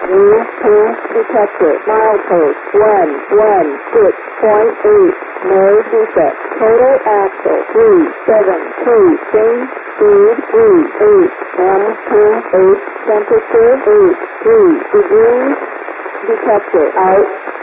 New two detector. Milepost 116.8. No defect. Total axle 373. Change speed 38. M28. Temperature 83 degrees. Detector out.